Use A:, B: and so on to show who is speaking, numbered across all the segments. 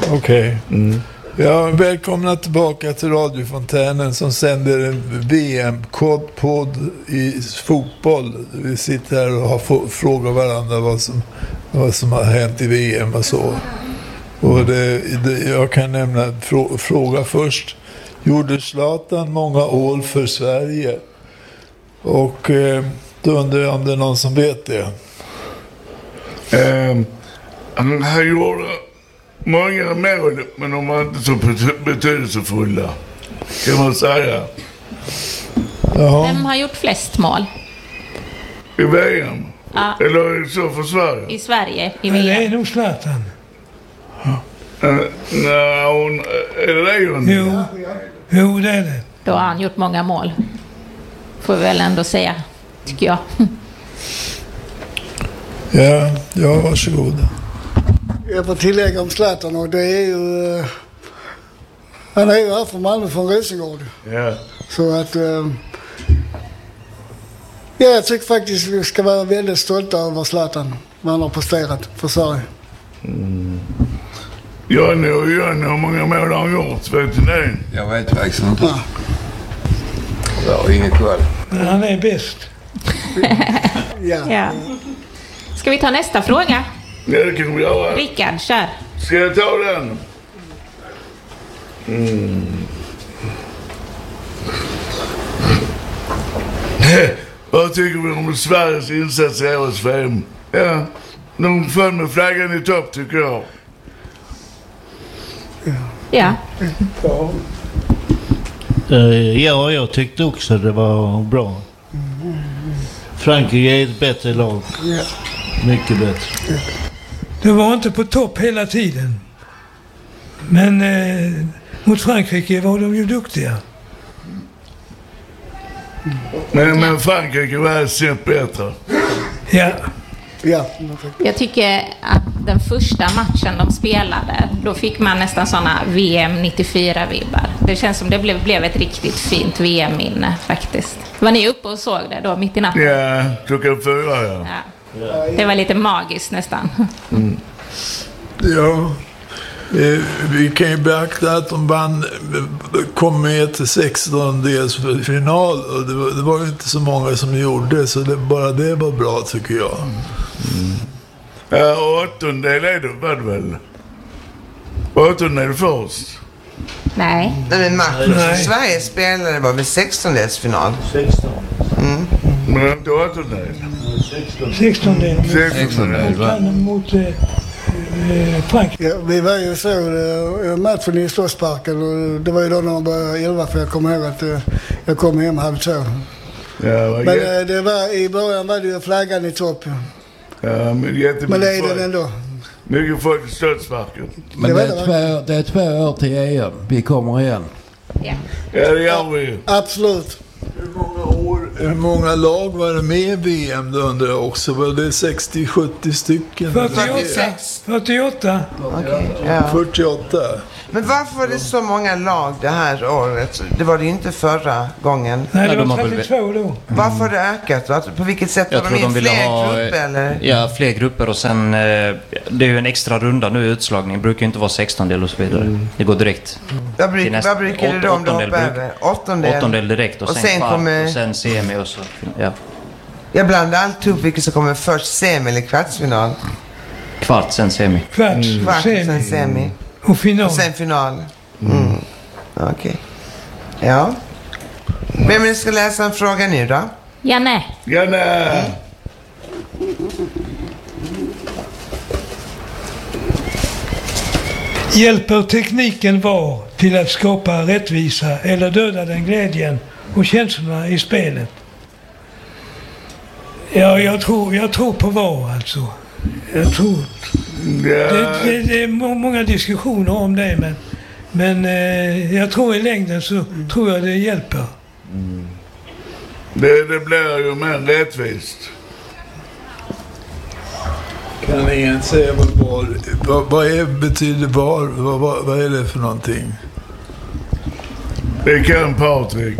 A: Okej. Ja, välkomna tillbaka till radiofontänen som sänder en VM-podd i fotboll. Vi sitter här och frågar varandra vad som har hänt i VM och så. Och jag kan nämna fråga först. Gjorde Zlatan många år för Sverige? Och då undrar jag om det är någon som vet det.
B: Han gjorde många mål, men de var inte så betydelsefulla, kan man säga.
A: Jaha.
C: Vem har gjort flest mål?
B: I VM?
C: Ja.
B: Eller så för Sverige?
C: I Sverige, i
D: Men det är
C: VM.
D: nog Zlatan.
B: Nej, är det hon?
D: Jo, det är det.
C: Då har han gjort många mål. Får vi väl ändå säga, tycker jag.
A: Ja, varsågod.
E: Jag får tillägga om Zlatan, och det är ju... han är ju här från Malmö, från Rosengård.
B: Ja.
E: Så att... jag tycker faktiskt vi ska vara väldigt stolta över Zlatan. Vad han har presterat för Sverige.
B: Johnny, hur många mål har han gjort? Vet du det?
F: Jag vet faktiskt inte. Jag har ingen koll.
D: Men han är bäst.
C: Ja. Ska vi ta nästa fråga?
B: Ja, det kan vi göra.
C: Rickard, kör.
B: Ska jag ta den? Vad tycker vi om Sveriges insats i årets VM? Ja, de föll med flaggan i topp, tycker jag.
C: Ja.
G: Ja, jag tyckte också det var bra. Frankrike är ett bättre lag. Mycket bättre.
D: Det var inte på topp hela tiden. Men mot Frankrike var de ju duktiga.
B: Men Frankrike var ett sätt bättre.
D: Ja.
C: Jag tycker att den första matchen de spelade, då fick man nästan såna VM 94-vibbar. Det känns som det blev ett riktigt fint VM-minne faktiskt. Var ni uppe och såg det då mitt i natten?
B: Ja, 4:00, ja.
C: Det var lite magiskt nästan.
A: Ja, vi kan ju beakta att de kom med till 16-delsfinal och det var ju inte så många som gjorde, så bara det var bra, tycker jag.
B: Ja, och 8-del är det, var det väl? 8-del först.
C: Nej.
H: Men matchen som Sverige spelade var väl 16-delsfinal?
G: 16.
B: Men inte 8-del.
D: 16-del. Mot Frankrike.
E: Ja, vi var ju så matchen i Slottsparken, och det var ju då när de var 11, för jag kommer ihåg att jag kom hem 1:30.
B: Ja,
E: men det var, i början var det ju flaggan i topp.
B: Ja, men
E: det är den ändå.
B: Mycket folk i Slottsparken.
F: Men det är 2 år till EM. Vi kommer igen.
C: Ja,
B: det gör vi.
E: Absolut.
A: Hur många lag var det med i VM då, undrar jag också? Var det 60-70 stycken?
D: 48.
H: Okay, ja.
A: 48.
H: Men varför var det så många lag det här året? Det var det ju inte förra gången.
D: Nej, det var 32 då.
H: Varför har det ökat? På vilket sätt har de in fler grupper? Eller?
I: Ja, fler grupper, och sen det är ju en extra runda nu, utslagning. Det brukar ju inte vara 16-del och så vidare. Det går direkt.
H: Vad brukar det då om du hoppar över?
I: 8-del direkt och sen kvart och sen semi och så. Ja.
H: Jag blandar allt upp vilket som kommer först, semi eller kvartsfinal.
I: Kvart, sen semi.
H: Kvart, sen semi.
D: Och final.
H: Och sen final. Okej. Ja. Vem ska läsa en fråga nu då?
C: Janne.
D: Hjälper tekniken VAR till att skapa rättvisa eller döda den glädjen och känslorna i spelet? Ja, jag tror på VAR alltså. Jag tror. Det är många diskussioner om det, men jag tror i längden så tror jag det hjälper.
B: Det blir ju mer rättvist.
A: Kan ingen säga vad betyder VAR? Vad är det för någonting?
B: Det kan Patrik.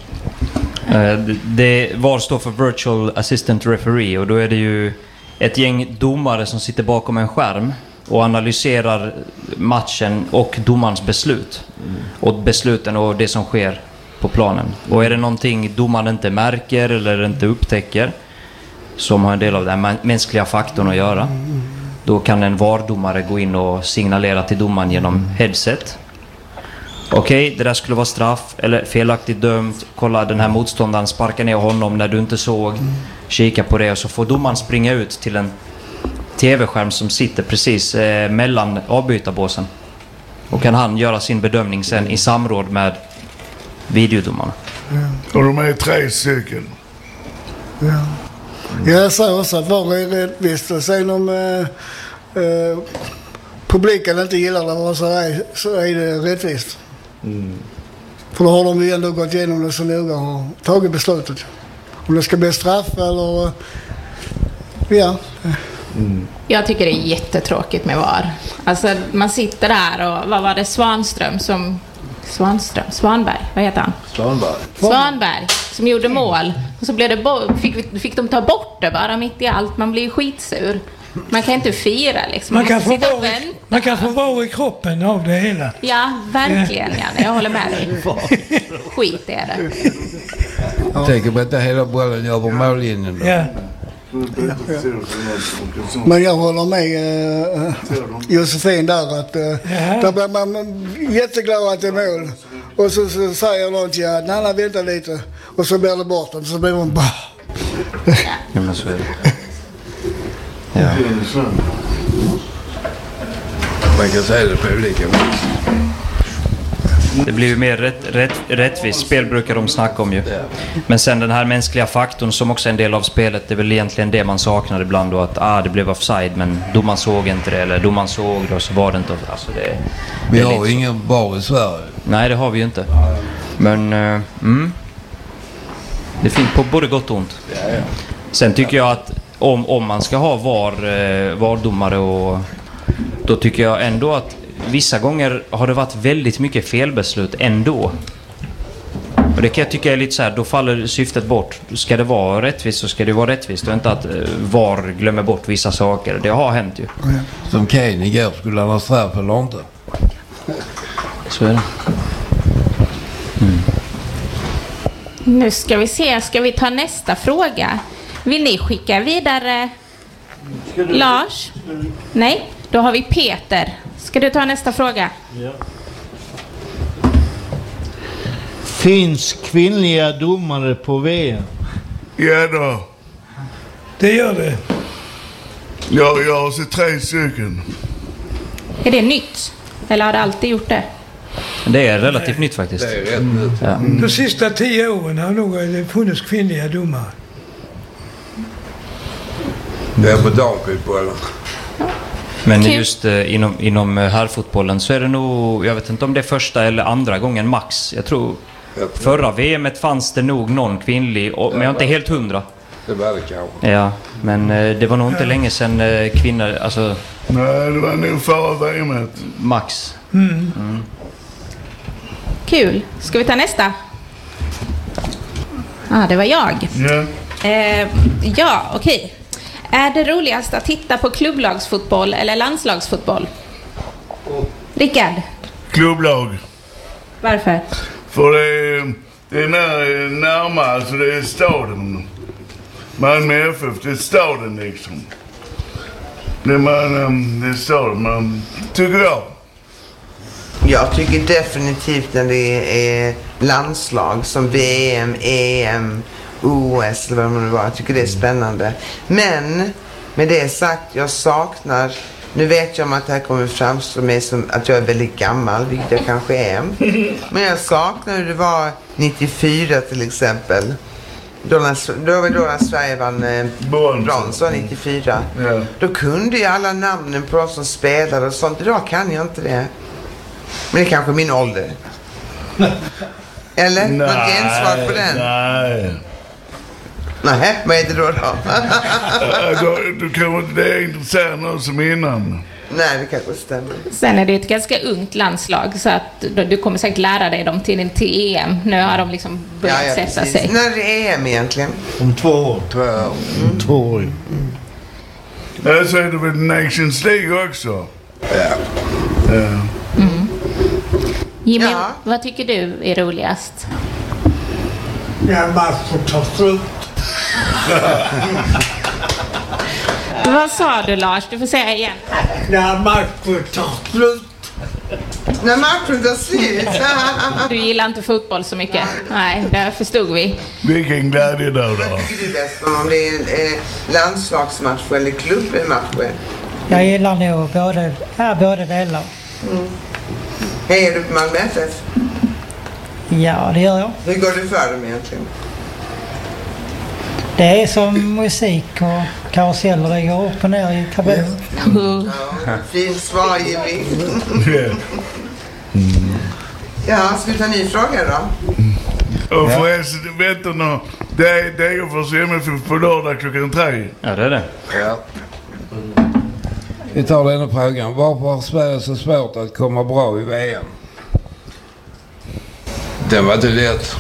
I: VAR står för Virtual Assistant Referee, och då är det ju ett gäng domare som sitter bakom en skärm och analyserar matchen och domarens beslut. Och besluten och det som sker på planen. Och är det någonting domaren inte märker eller inte upptäcker, som har en del av den mänskliga faktorn att göra, då kan en VAR-domare gå in och signalera till domaren genom headset. Okej, det där skulle vara straff eller felaktigt dömt. Kolla, den här motståndaren sparkar ner honom när du inte såg. Kika på det, och så får domaren springa ut till en tv-skärm som sitter precis mellan avbytarbåsen. Och kan han göra sin bedömning sen i samråd med videodomarna.
B: Och de är 3 stycken.
E: Ja. Jag sa också att VAR är rättvist. Och sen om publiken inte gillar det så är det rättvist. För då har de ju ändå gått igenom det så noga och tagit beslutet. Om det ska bli straff eller... Ja.
C: Jag tycker det är jättetråkigt med VAR. Alltså man sitter där och vad var det, Svanberg, vad heter han? Svanberg som gjorde mål, och så blev det fick de ta bort det bara mitt i allt. Man blir ju skitsur. Man kan inte fira liksom.
D: Man kan få vara i kroppen av det hela.
C: Ja, verkligen, Janne. Jag håller med dig. Skit är det.
F: Jag tänker på att hela bollen över mållinjen.
D: Ja.
E: Men jag håller med Josefin där att där blir man jätteglad att det är mål. Och så säger någon till att nej, vänta lite. Och så blir det bort och så blir man bara...
I: Ja, men så är det. Ja.
F: Man kan säga det på olika vis.
I: Det blir ju mer rättvist. Spel brukar de snacka om ju. Men sen den här mänskliga faktorn som också är en del av spelet, det är väl egentligen det man saknar ibland då, att det blev offside men domaren såg inte det, eller domaren såg det och så var det inte. Alltså
F: vi har ingen VAR i Sverige.
I: Nej, det har vi ju inte. Men det finns på både gott och ont. Sen tycker jag att om man ska ha VAR-domare, och då tycker jag ändå att vissa gånger har det varit väldigt mycket felbeslut ändå. Och det kan jag tycka är lite så här, då faller syftet bort. Ska det vara rättvist så ska det vara rättvist, och inte att VAR glömmer bort vissa saker. Det har hänt ju.
F: Som Kane igår, skulle han ha straff eller inte?
I: Så är det.
C: Nu ska vi se, ska vi ta nästa fråga? Vill ni skicka vidare Lars? Nej, då har vi Peter. Ska du ta nästa fråga?
G: Ja. Finns kvinnliga domare på VM?
B: Ja då.
D: Det gör det.
B: Ja, jag har sett 3 stycken.
C: Är det nytt? Eller har det alltid gjort det?
I: Det är relativt nytt faktiskt.
F: Det är rätt nytt.
I: Ja.
D: De sista 10 åren har nog det funnits kvinnliga domare.
F: Det är på damfotbollen.
I: Men just inom herrfotbollen så är det nog, jag vet inte om det är första eller andra gången max. Jag tror förra VM:et fanns det nog någon kvinnlig, men jag är inte helt 100.
F: Det var det kanske.
I: Ja, men det var nog inte länge sedan kvinnor, alltså...
B: Nej, det var nog förra VM:et.
I: Max.
C: Kul. Ska vi ta nästa? Det var jag. Ja, okej. Är det roligast att titta på klubblagsfotboll eller landslagsfotboll? Rickard?
B: Klubblag.
C: Varför?
B: För det är närmare, alltså det är staden. Malmö FF, det är staden liksom. Det är staden, man tycker jag.
H: Jag tycker definitivt när det är landslag som VM, EM, OS eller vad det var. Jag tycker det är spännande. Men med det sagt, jag saknar... Nu vet jag om att det här kommer framstå mig som att jag är väldigt gammal, vilket jag kanske är. Men jag saknar hur det var 94 till exempel. Då var Sverige vann brons 94.
B: Ja.
H: Då kunde jag alla namnen på de som spelade och sånt. Idag kan jag inte det. Men det är kanske min ålder. Eller?
B: Nej,
H: var inte ensvar på den? Nej, vad är det då?
B: Du kan inte det intressera någon som innan.
H: Nej, det kanske stämmer.
C: Sen är det ett ganska ungt landslag, så att du kommer säkert lära dig dem till EM. Nu har de liksom börjat sätta sig.
H: När är det EM egentligen?
G: Om 2 år. 2 år.
B: Så är det väl Nations League också.
F: Ja.
C: Jimmy, vad tycker du är roligast?
E: När matchen tar slut.
C: Vad sa du, Lars? Du får säga igen.
E: När matchen tar slut.
H: När matchen tar slut.
C: Du gillar inte fotboll så mycket. Nej, det förstod vi.
B: Vilken glädje då.
H: Vad tycker du bäst om det är landslagsmatch eller klubbmatch?
J: Jag gillar nog båda delar.
H: Hejar du på Malmö FF?
J: Ja, det gör jag.
H: Hur går det för dem egentligen?
J: Det är som musik och karuseller. Det går upp och ner i tabellen.
H: Ja, fint svar, Jimmy. Ja, ska vi ta en ny fråga då?
B: Och förresten, vänta nu. Det är för Semmelfot på lördag klockan 3.
I: Ja, det är det.
K: Ja. Vi tar denna frågan. Varför har Sverige så svårt att komma bra i VM? Den var inte lätt.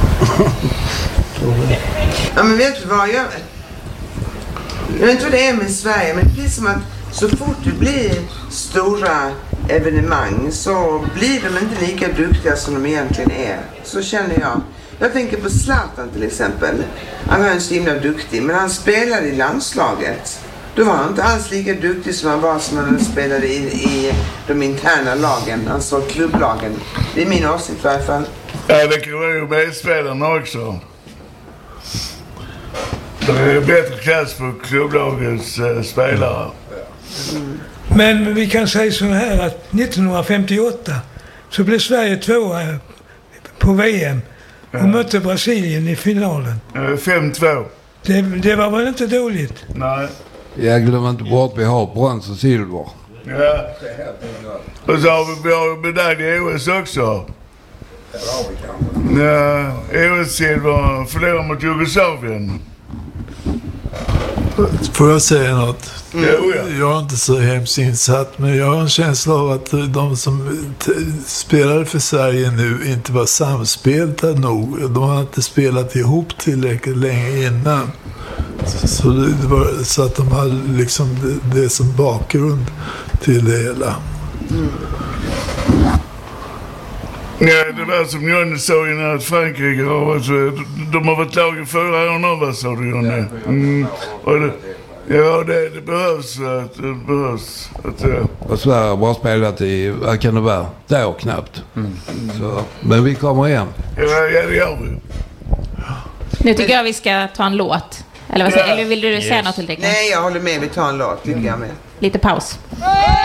H: Ja, men vet du vad jag vet inte vad det är med Sverige, men det är som att så fort det blir stora evenemang så blir de inte lika duktiga som de egentligen är. Så känner jag. Jag tänker på Zlatan till exempel. Han var en så himla duktig, men han spelade i landslaget. Då var han inte alls lika duktig som han var som han spelade i de interna lagen, alltså klubblagen. Det är min åsikt i alla fall.
B: Ja, det kan vara ju medspelarna också. Det är bättre klass på klubblagets spelare.
D: Men vi kan säga så här att 1958 så blev Sverige tvåa på VM och mötte Brasilien i finalen.
B: 5-2.
D: Det var väl inte dåligt?
B: Nej.
K: Jag glömmer inte bort vi har brons och silver.
B: Ja. Och så har vi medalj i OS också. Ja, OS-silver förlorar mot Jugoslavien.
A: Får jag säga något?
B: Ja.
A: Jag är inte så hemskt insatt, men jag har en känsla av att de som spelar för Sverige nu inte var samspelta nog. De har inte spelat ihop tillräckligt länge innan. Så det var så att de hade liksom det som bakgrund till det hela.
B: Ja, det var som Jonny sa innan att Frankrike har varit, de har varit lag i 4 år nu, vad sa du, Jonny? Det behövs.
K: Och Sverige har bara spelat i, vad kan det vara, där knappt. Så, men vi kommer igen.
B: Ja, det gör vi.
C: Nu tycker jag vi ska ta en låt. Eller vad säger, eller vill du säga något till det?
H: Nej, jag håller med. Vi tar en låt, tycker jag med.
C: Lite paus.